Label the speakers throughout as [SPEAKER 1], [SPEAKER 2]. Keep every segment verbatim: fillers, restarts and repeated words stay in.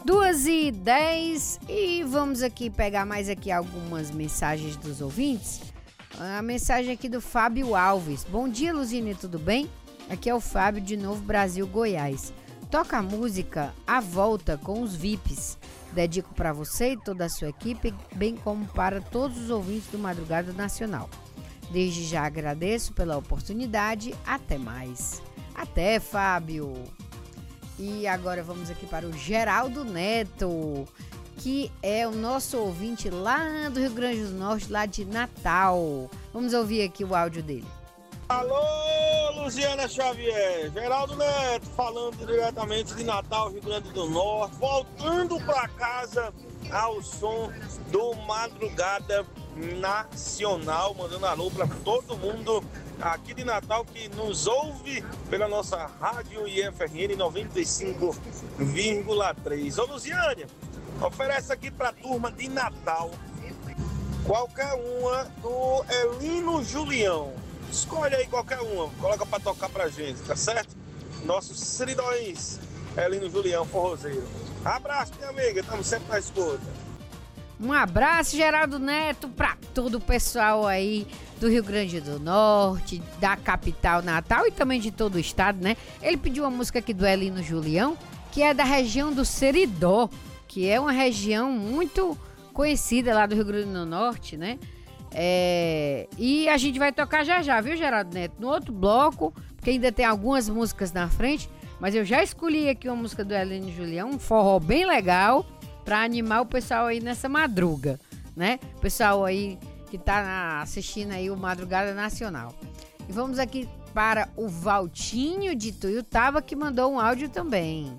[SPEAKER 1] duas e dez e vamos aqui pegar mais aqui algumas mensagens dos ouvintes. A mensagem aqui do Fábio Alves. Bom dia, Luzine, tudo bem? Aqui é o Fábio de Novo Brasil, Goiás. Toca a música A Volta com os V I Ps. Dedico para você e toda a sua equipe, bem como para todos os ouvintes do Madrugada Nacional. Desde já agradeço pela oportunidade. Até mais. Até, Fábio. E agora vamos aqui para o Geraldo Neto, que é o nosso ouvinte lá do Rio Grande do Norte, lá de Natal. Vamos ouvir aqui o áudio dele.
[SPEAKER 2] Alô, Luciana Xavier, Geraldo Neto, falando diretamente de Natal, Rio Grande do Norte, voltando para casa ao som do Madrugada Nacional, mandando alô para todo mundo aqui de Natal que nos ouve pela nossa rádio I F R N noventa e cinco vírgula três. Ô Luciane, oferece aqui pra turma de Natal qualquer uma do Elino Julião. Escolhe aí qualquer uma, coloca pra tocar pra gente, tá certo? Nossos seridões, Elino Julião, forrozeiro. Abraço, minha amiga, estamos sempre na escuta.
[SPEAKER 1] Um abraço, Geraldo Neto, pra todo o pessoal aí do Rio Grande do Norte, da capital Natal e também de todo o estado, né? Ele pediu uma música aqui do Elino Julião, que é da região do Seridó, que é uma região muito conhecida lá do Rio Grande do Norte, né? É... E a gente vai tocar já já, viu, Geraldo Neto? No outro bloco, porque ainda tem algumas músicas na frente, mas eu já escolhi aqui uma música do Elino Julião, um forró bem legal, pra animar o pessoal aí nessa madruga, né? O pessoal aí que tá na, assistindo aí o Madrugada Nacional. E vamos aqui para o Valtinho de Tuiutaba, que mandou um áudio também.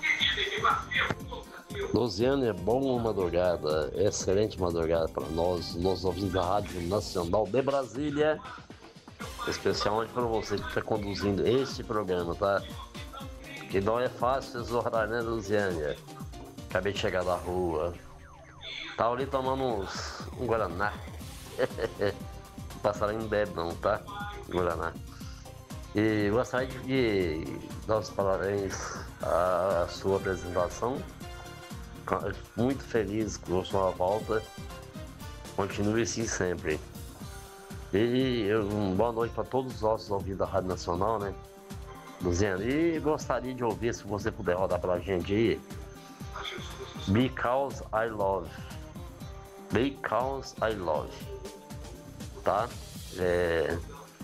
[SPEAKER 3] Luziane, é bom madrugada, excelente madrugada para nós, nós ouvintes da Rádio Nacional de Brasília, especialmente para você que está conduzindo este programa, tá? Que não é fácil esse horário, né, Luziane? Acabei de chegar da rua, tava ali tomando uns, um Guaraná, passarinho não bebe não, tá? Guaraná. E gostaria de dar os parabéns à sua apresentação. Muito feliz com a sua volta. Continue assim sempre. E uma boa noite para todos os nossos ouvintes da Rádio Nacional, né? Luziane, e gostaria de ouvir, se você puder rodar pra gente aí, Because I Love. Because I Love. Tá? É...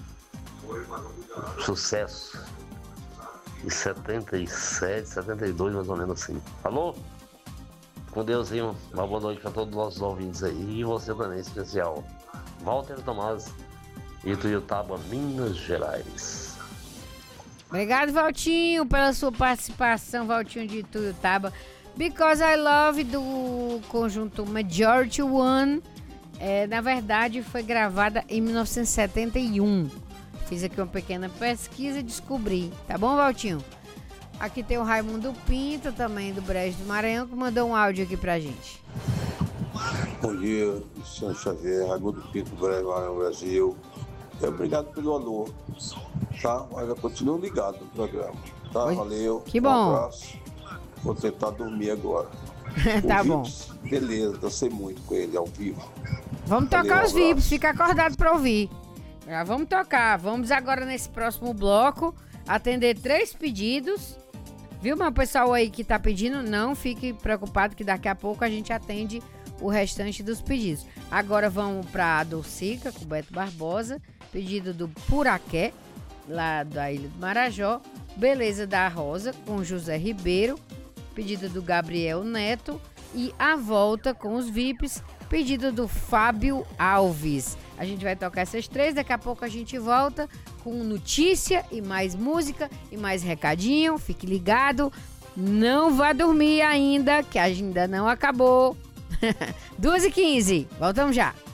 [SPEAKER 3] Sucesso. Em setenta e sete, setenta e dois, mais ou menos assim. Alô? Com Deus, hein? Uma boa noite para todos os nossos ouvintes aí. E você também, em especial. Walter Tomás, Ituiutaba, Minas Gerais.
[SPEAKER 1] Obrigado, Valtinho, pela sua participação, Valtinho de Ituiutaba. Because I Love, do conjunto Majority One, é, na verdade foi gravada em mil novecentos e setenta e um. Fiz aqui uma pequena pesquisa e descobri, tá bom, Valtinho? Aqui tem o Raimundo Pinto, também do Brejo do Maranhão, que mandou um áudio aqui pra gente.
[SPEAKER 4] Bom dia, Luciano Xavier, Raimundo Pinto, do Brejo do Maranhão, Brasil. E obrigado pelo alô, tá? Olha, continuo ligado no programa, tá? Oi. Valeu.
[SPEAKER 1] Que bom.
[SPEAKER 4] Um abraço. Vou tentar dormir agora.
[SPEAKER 1] Tá bom.
[SPEAKER 4] Vips, beleza, dancei muito com ele ao vivo.
[SPEAKER 1] Vamos
[SPEAKER 4] Valeu,
[SPEAKER 1] tocar
[SPEAKER 4] um
[SPEAKER 1] os V I Ps, fica acordado pra ouvir. Já vamos tocar. Vamos agora nesse próximo bloco atender três pedidos. Viu, meu pessoal aí que tá pedindo? Não fique preocupado que daqui a pouco a gente atende o restante dos pedidos. Agora vamos pra Adocica com o Beto Barbosa. Pedido do Puraqué, lá da Ilha do Marajó. Beleza da Rosa com José Ribeiro. Pedido do Gabriel Neto. E A Volta com os V I Ps. Pedido do Fábio Alves. A gente vai tocar essas três, daqui a pouco a gente volta com notícia e mais música e mais recadinho. Fique ligado, não vá dormir ainda, que ainda não acabou. duas e quinze, voltamos já.